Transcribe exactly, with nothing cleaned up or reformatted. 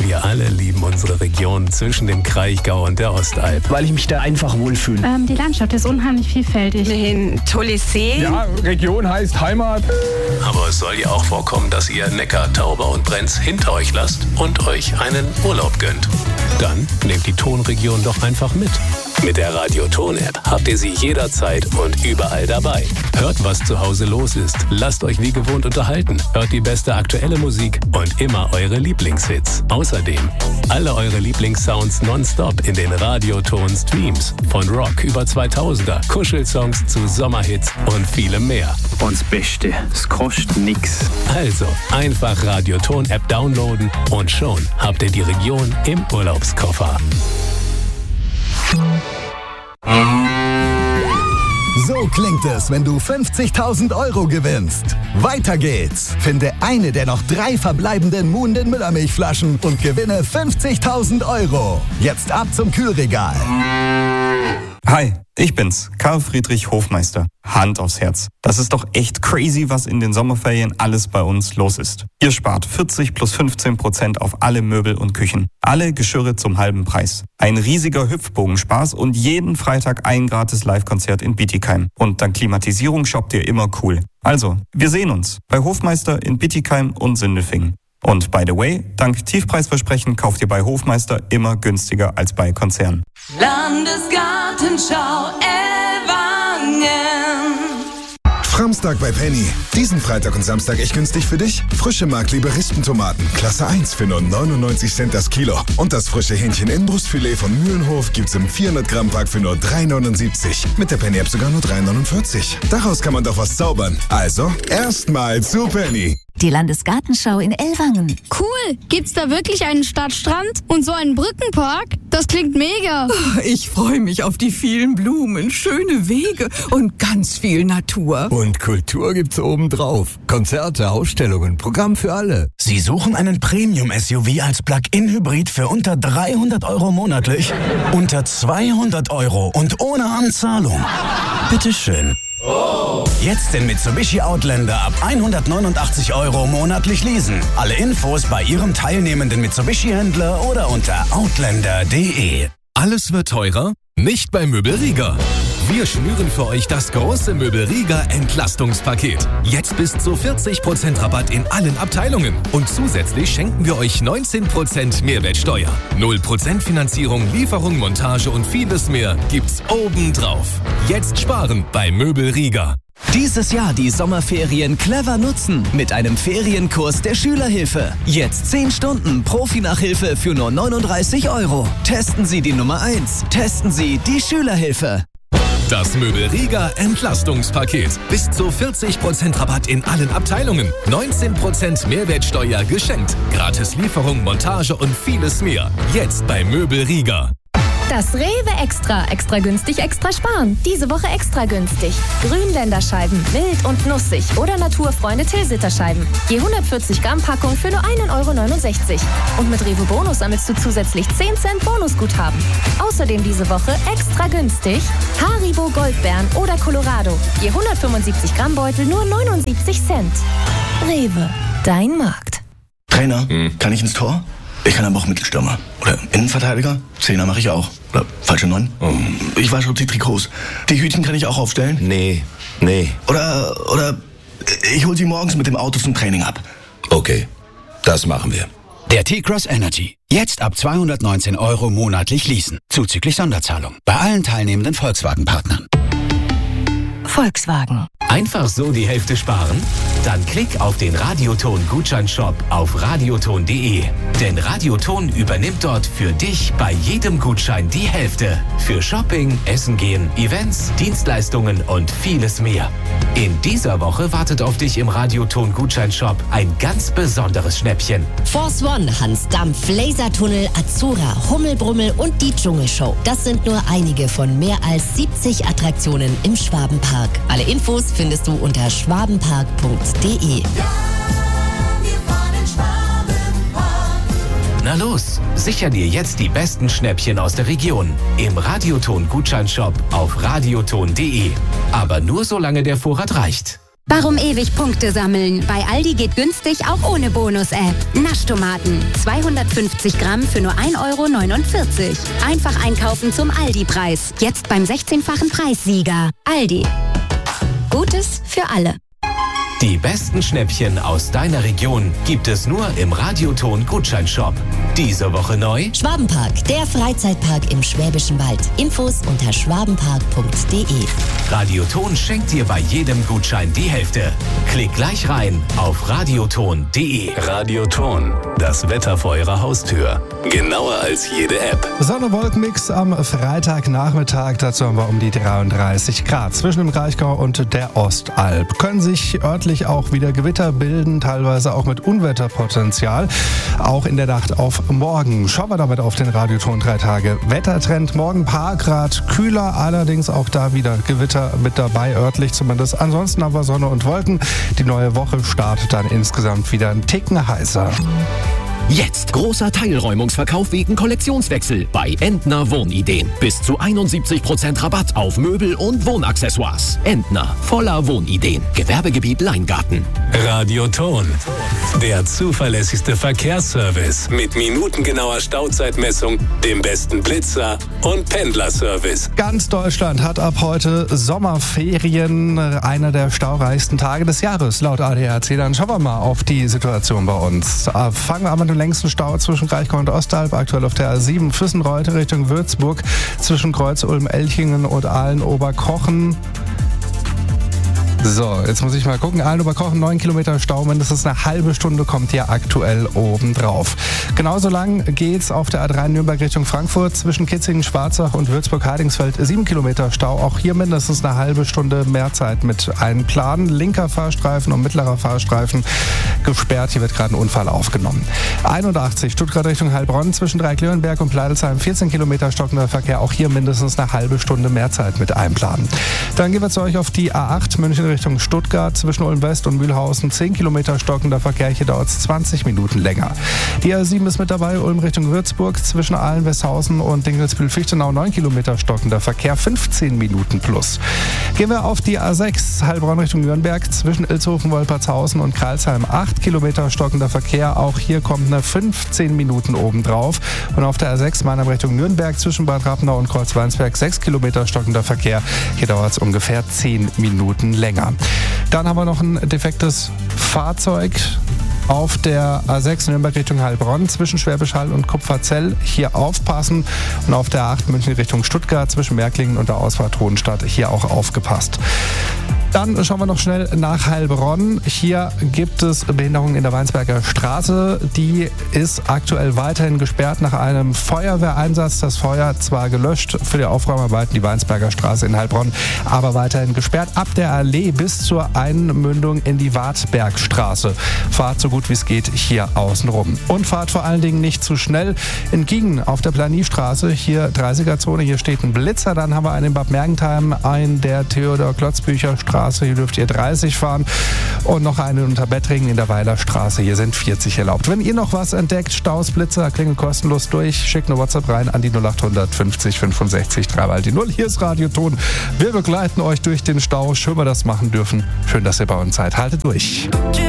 Wir alle lieben unsere Region zwischen dem Kraichgau und der Ostalb. Weil ich mich da einfach wohlfühle. Ähm, die Landschaft ist unheimlich vielfältig. Ein tolles See. Ja, Region heißt Heimat. Aber es soll ja auch vorkommen, dass ihr Neckar, Tauber und Brenz hinter euch lasst und euch einen Urlaub gönnt. Dann nehmt die Tonregion doch einfach mit. Mit der Radio-Ton-App habt ihr sie jederzeit und überall dabei. Hört, was zu Hause los ist. Lasst euch wie gewohnt unterhalten. Hört die beste aktuelle Musik und immer eure Lieblingshits. Außerdem alle eure Lieblingssounds nonstop in den Radio-Ton-Streams. Von Rock über zweitausender, Kuschelsongs zu Sommerhits und vielem mehr. Und das Beste, es kostet nix. Also einfach Radio-Ton-App downloaden und schon habt ihr die Region im Urlaubskoffer. So klingt es, wenn du fünfzigtausend Euro gewinnst. Weiter geht's. Finde eine der noch drei verbleibenden Muhnden Müllermilchflaschen und gewinne fünfzigtausend Euro. Jetzt ab zum Kühlregal. Hi, ich bin's, Karl Friedrich Hofmeister. Hand aufs Herz. Das ist doch echt crazy, was in den Sommerferien alles bei uns los ist. Ihr spart vierzig plus fünfzehn Prozent auf alle Möbel und Küchen. Alle Geschirre zum halben Preis. Ein riesiger Hüpfbogenspaß und jeden Freitag ein gratis Live-Konzert in Bietigheim. Und dank Klimatisierung shoppt ihr immer cool. Also, wir sehen uns bei Hofmeister in Bietigheim und Sindelfingen. Und by the way, dank Tiefpreisversprechen kauft ihr bei Hofmeister immer günstiger als bei Konzernen. Landesgartenschau Ellwangen. Framstag bei Penny. Diesen Freitag und Samstag echt günstig für dich. Frische Mark-Liberistentomaten, Klasse eins für nur neunundneunzig Cent das Kilo. Und das frische Hähnchen-Inbrustfilet von Mühlenhof gibt's im vierhundert Gramm Pack für nur drei neunundsiebzig. Mit der Penny-App sogar nur drei neunundvierzig. Daraus kann man doch was zaubern. Also, erstmal zu Penny. Die Landesgartenschau in Ellwangen. Cool! Gibt's da wirklich einen Stadtstrand und so einen Brückenpark? Das klingt mega. Ich freue mich auf die vielen Blumen, schöne Wege und ganz viel Natur. Und Kultur gibt's obendrauf. Konzerte, Ausstellungen, Programm für alle. Sie suchen einen Premium-S U V als Plug-in-Hybrid für unter dreihundert Euro monatlich? Unter zweihundert Euro und ohne Anzahlung? Bitteschön. Oh. Jetzt den Mitsubishi Outlander ab hundertneunundachtzig Euro monatlich leasen. Alle Infos bei Ihrem teilnehmenden Mitsubishi-Händler oder unter outlander punkt de. Alles wird teurer? Nicht bei Möbel Rieger. Wir schnüren für euch das große Möbel Rieger Entlastungspaket. Jetzt bis zu vierzig Prozent Rabatt in allen Abteilungen. Und zusätzlich schenken wir euch neunzehn Prozent Mehrwertsteuer. null Prozent Finanzierung, Lieferung, Montage und vieles mehr gibt's obendrauf. Jetzt sparen bei Möbel Rieger. Dieses Jahr die Sommerferien clever nutzen mit einem Ferienkurs der Schülerhilfe. Jetzt zehn Stunden Profi-Nachhilfe für nur neununddreißig Euro. Testen Sie die Nummer eins. Testen Sie die Schülerhilfe. Das Möbel Rieger Entlastungspaket. Bis zu vierzig Prozent Rabatt in allen Abteilungen. neunzehn Prozent Mehrwertsteuer geschenkt. Gratis Lieferung, Montage und vieles mehr. Jetzt bei Möbel Rieger. Das Rewe Extra. Extra günstig, extra sparen. Diese Woche extra günstig. Grünländerscheiben, mild und nussig oder Naturfreunde Tilsiterscheiben. Je hundertvierzig Gramm Packung für nur ein Euro neunundsechzig. Und mit Rewe Bonus sammelst du zusätzlich zehn Cent Bonusguthaben. Außerdem diese Woche extra günstig Haribo Goldbeeren oder Colorado. Je hundertfünfundsiebzig Gramm Beutel nur neunundsiebzig Cent. Rewe, dein Markt. Trainer, hm. kann ich ins Tor? Ich kann aber auch Mittelstürmer. Oder Innenverteidiger. Zehner mache ich auch. Oder falsche Neun. Oh. Ich wasche die Trikots. Die Hütchen kann ich auch aufstellen. Nee, nee. Oder, oder ich hole sie morgens mit dem Auto zum Training ab. Okay, das machen wir. Der T-Cross Energy. Jetzt ab zweihundertneunzehn Euro monatlich leasen. Zuzüglich Sonderzahlung. Bei allen teilnehmenden Volkswagen-Partnern. Volkswagen. Einfach so die Hälfte sparen? Dann klick auf den Radioton-Gutscheinshop auf radioton punkt de. Denn Radioton übernimmt dort für dich bei jedem Gutschein die Hälfte. Für Shopping, Essen gehen, Events, Dienstleistungen und vieles mehr. In dieser Woche wartet auf dich im Radioton-Gutscheinshop ein ganz besonderes Schnäppchen. Force One, Hans Dampf, Lasertunnel, Azura, Hummelbrummel und die Dschungelshow. Das sind nur einige von mehr als siebzig Attraktionen im Schwabenpark. Alle Infos findest du unter schwabenpark punkt de. Na los, sicher dir jetzt die besten Schnäppchen aus der Region im Radioton-Gutscheinshop auf radioton punkt de. Aber nur solange der Vorrat reicht. Warum ewig Punkte sammeln? Bei Aldi geht günstig auch ohne Bonus-App. Naschtomaten. zweihundertfünfzig Gramm für nur ein Euro neunundvierzig. Einfach einkaufen zum Aldi-Preis. Jetzt beim sechzehnfachen Preissieger. Aldi. Gutes für alle. Die besten Schnäppchen aus deiner Region gibt es nur im Radioton Gutscheinshop. Diese Woche neu: Schwabenpark, der Freizeitpark im Schwäbischen Wald. Infos unter schwabenpark punkt de. Radioton schenkt dir bei jedem Gutschein die Hälfte. Klick gleich rein auf radioton punkt de. Radioton, das Wetter vor eurer Haustür. Genauer als jede App. Sonne-Wolken-Mix am Freitagnachmittag. Dazu haben wir um die dreiunddreißig Grad. Zwischen dem Kraichgau und der Ostalb können sich örtlich auch wieder Gewitter bilden, teilweise auch mit Unwetterpotenzial. Auch in der Nacht auf morgen. Schauen wir damit auf den Radioton drei Tage Wettertrend. Morgen ein paar Grad kühler, allerdings auch da wieder Gewitter mit dabei, örtlich zumindest. Ansonsten aber Sonne und Wolken. Die neue Woche startet dann insgesamt wieder einen Ticken heißer. Jetzt großer Teilräumungsverkauf wegen Kollektionswechsel bei Entner Wohnideen. Bis zu einundsiebzig Prozent Rabatt auf Möbel und Wohnaccessoires. Entner, voller Wohnideen. Gewerbegebiet Leingarten. Radioton, der zuverlässigste Verkehrsservice mit minutengenauer Stauzeitmessung, dem besten Blitzer und Pendlerservice. Ganz Deutschland hat ab heute Sommerferien, einer der staureichsten Tage des Jahres, laut A D A C. Dann schauen wir mal auf die Situation bei uns. Fangen wir an mit dem längsten Stau zwischen Kraichgau und Ostalb, aktuell auf der A sieben, Füssen-Reutte Richtung Würzburg, zwischen Kreuz-Ulm-Elchingen und Aalen-Oberkochen. So, jetzt muss ich mal gucken. Aalen-Oberkochen, neun Kilometer Stau, mindestens eine halbe Stunde kommt hier aktuell oben drauf. Genauso lang geht's auf der A drei Nürnberg Richtung Frankfurt, zwischen Kitzingen, Schwarzach und Würzburg-Heidingsfeld, sieben Kilometer Stau. Auch hier mindestens eine halbe Stunde mehr Zeit mit einplanen. Linker Fahrstreifen und mittlerer Fahrstreifen gesperrt. Hier wird gerade ein Unfall aufgenommen. einundachtzig, Stuttgart Richtung Heilbronn, zwischen Dreieckleonberg und Pleidelsheim, vierzehn Kilometer stockender Verkehr. Auch hier mindestens eine halbe Stunde mehr Zeit mit einplanen. Dann gehen wir zu euch auf die A acht, München Richtung Stuttgart, zwischen Ulm West und Mühlhausen, zehn Kilometer stockender Verkehr. Hier dauert es zwanzig Minuten länger. Die A sieben ist mit dabei, Ulm Richtung Würzburg, zwischen Aalen, Westhausen und Dinkelsbühl-Fichtenau, neun Kilometer stockender Verkehr, fünfzehn Minuten plus. Gehen wir auf die A sechs, Heilbronn Richtung Nürnberg, zwischen Ilshofen, Wolpertshausen und Kreilsheim, acht Kilometer stockender Verkehr. Auch hier kommt eine fünfzehn Minuten obendrauf. Und auf der A sechs, Mannheim Richtung Nürnberg, zwischen Bad Rappenau und Kreuzweinsberg, sechs Kilometer stockender Verkehr. Hier dauert es ungefähr zehn Minuten länger. Dann haben wir noch ein defektes Fahrzeug auf der A sechs Nürnberg Richtung Heilbronn, zwischen Schwäbisch Hall und Kupferzell. Hier aufpassen. Und auf der A acht München Richtung Stuttgart, zwischen Märklingen und der Ausfahrt Hohenstadt, hier auch aufgepasst. Dann schauen wir noch schnell nach Heilbronn. Hier gibt es Behinderungen in der Weinsberger Straße. Die ist aktuell weiterhin gesperrt nach einem Feuerwehreinsatz. Das Feuer zwar gelöscht für die Aufräumarbeiten, die Weinsberger Straße in Heilbronn, aber weiterhin gesperrt. Ab der Allee bis zur Einmündung in die Wartbergstraße. Fahrt so gut wie es geht hier außen rum. Und fahrt vor allen Dingen nicht zu schnell. In Giegen auf der Planiestraße, hier dreißiger-Zone, hier steht ein Blitzer. Dann haben wir einen in Bad Mergentheim, einen der Theodor-Klotzbücher-Straße. Hier dürft ihr dreißig fahren und noch einen unter Bettringen in der Weilerstraße. Hier sind vierzig erlaubt. Wenn ihr noch was entdeckt, Staus, Blitzer, klingelt kostenlos durch. Schickt eine WhatsApp rein an die null acht fünfzig fünfundsechzig drei die null. Hier ist Radioton. Wir begleiten euch durch den Stau. Schön, wir das machen dürfen. Schön, dass ihr bei uns seid. Haltet durch.